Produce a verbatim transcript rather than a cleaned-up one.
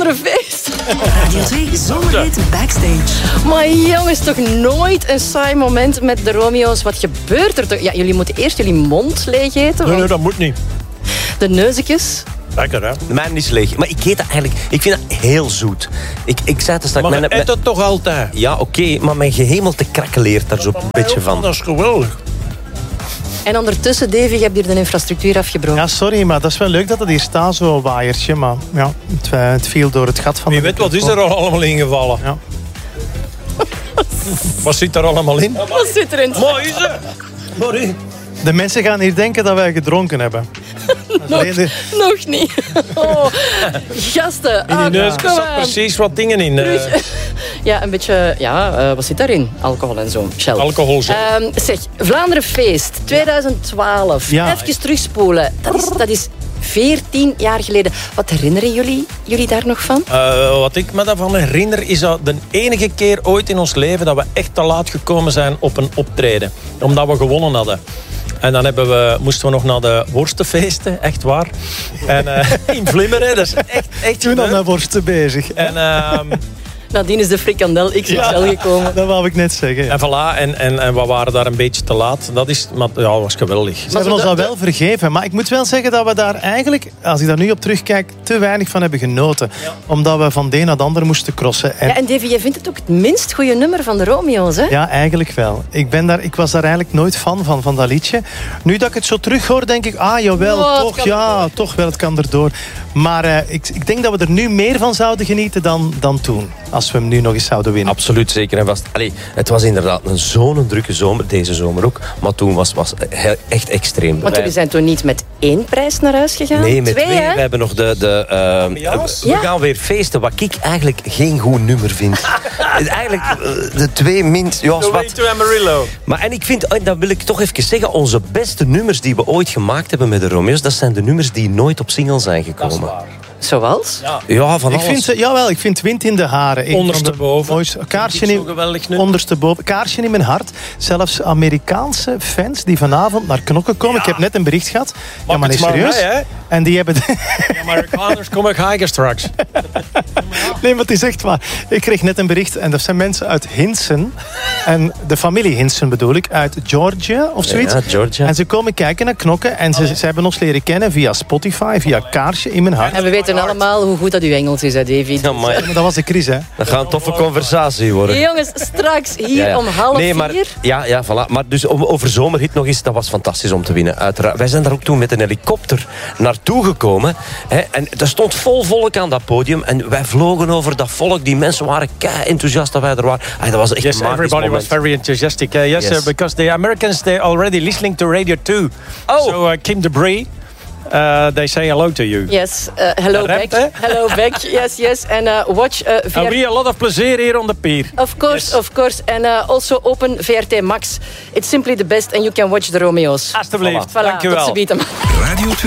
Vlaanderen feest. Radio twee Zomerhit Backstage. Maar jongens, toch nooit een saai moment met de Romeo's. Wat gebeurt er toch? Ja, jullie moeten eerst jullie mond leeg eten. Nee, nee, dat moet niet. De neuzekjes. Lekker, hè? Mijn is leeg. Maar ik eet dat eigenlijk... Ik vind dat heel zoet. Ik, ik zei het straks... Maar je mijn, eet het toch altijd? Ja, oké. Okay, maar mijn gehemelte krakkeleert daar zo'n beetje van. Dat is geweldig. En ondertussen, Davy, je hebt hier de infrastructuur afgebroken. Ja, sorry, maar dat is wel leuk dat het hier staat, zo'n waaiertje. Maar ja, het, uh, het viel door het gat van Wie de weet, wat is er al allemaal ingevallen? Ja. Wat zit er allemaal in? Wat zit erin? Mooi is het. Sorry. De mensen gaan hier denken dat wij gedronken hebben. nog, de... nog niet. Oh, gasten. In die ah, neus kom zat aan. precies wat dingen in. Uh, Ja, een beetje... Ja, uh, wat zit daarin? Alcohol en zo. Shell. alcohol. Zo. Um, zeg, Vlaanderen Feest twintig twaalf. Ja. Even terugspoelen. Dat is, dat is veertien jaar geleden. Wat herinneren jullie, jullie daar nog van? Uh, wat ik me daarvan herinner is dat de enige keer ooit in ons leven dat we echt te laat gekomen zijn op een optreden. Omdat we gewonnen hadden. En dan hebben we, moesten we nog naar de worstenfeesten, echt waar. En uh, in Vlimmeren, dat is echt, echt Toen al met worsten bezig. En, uh, Nadien is de frikandel X X L Ja. gekomen. Dat wou ik net zeggen. Ja. en voilà, en, en, en we waren daar een beetje te laat. Dat is, maar ja, dat was geweldig. Ze hebben ons dat wel vergeven. Maar ik moet wel zeggen dat we daar eigenlijk, als ik daar nu op terugkijk, te weinig van hebben genoten. Ja. Omdat we van de een naar de ander moesten crossen. En Ja, en Davy, jij vindt het ook het minst goede nummer van de Romeo's, hè? ja, eigenlijk wel. Ik, ben daar, ik was daar eigenlijk nooit fan van, van dat liedje. Nu dat ik het zo terughoor, denk ik, ah jawel, Oh, het toch, kan ja, erdoor. toch wel, het kan erdoor. Maar uh, ik, ik denk dat we er nu meer van zouden genieten dan, dan toen. Als we hem nu nog eens zouden winnen. Absoluut, zeker en vast. Allee, het was inderdaad een zo'n drukke zomer, deze zomer ook. Maar toen was het echt extreem. Want jullie zijn toen niet met één prijs naar huis gegaan? Nee, met twee. hè? We hebben nog de... de uh, Ja's? we Ja. gaan weer feesten, wat ik eigenlijk geen goed nummer vind. Eigenlijk uh, de twee minst... Ja, The Way wat. to Amarillo. Maar en ik vind, dat wil ik toch even zeggen, onze beste nummers die we ooit gemaakt hebben met de Romeo's, dat zijn de nummers die nooit op single zijn gekomen. Zoals? Ja. Ja, van Ik alles. vind, ze- jawel, ik vind Wind in de Haren. een van de Ondersteboven. mooiste- Kaarsje Vind ik in, zo'n geweldig nummer. ondersteboven. Kaarsje in mijn hart. Zelfs Amerikaanse fans die vanavond naar Knokken komen. Ja. Ik heb net een bericht gehad. Maak ja, maar het is maar serieus. mee, hè. En die hebben... De Amerikaners komen kijken straks. Nee, maar het is echt waar. Ik kreeg net een bericht en dat zijn mensen uit Hinsen. En de familie Hinsen bedoel ik, uit Georgia of zoiets. Ja, Georgia. En ze komen kijken naar Knokken en ze, ze hebben ons leren kennen via Spotify, via Kaarsje in mijn hart. En we weten allemaal hoe goed dat uw Engels is, hè, Davy? Ja, maar Maar dat was de Chris, hè. dat gaat een toffe conversatie worden. Jongens, straks hier Ja, ja. om half nee, maar, vier. Ja, ja, voilà. Maar dus om- over Zomerhit nog eens, dat was fantastisch om te winnen. Uiteraard. Wij zijn daar ook toen met een helikopter naartoe gekomen. Hè, en er stond vol volk aan dat podium. En wij vlogen over dat volk. Die mensen waren kei enthousiast dat wij er waren. Ah, dat was echt Yes, een magisch everybody was moment. very enthusiastic. Uh, yes, Yes. uh, because the Americans, they're already listening to Radio two. Oh. So uh, Kim Debris, uh, they say hello to you. Yes, uh, hello Dat remt, back. hè? Hello back, yes, yes. And uh, watch uh, V And R T. we a lot of plezier here on the pier. Of course, Yes. of course. And uh, also open V R T Max. It's simply the best and you can watch the Romeo's. Alsjeblieft, Voilà, dank u tot wel. ziens. Radio twee.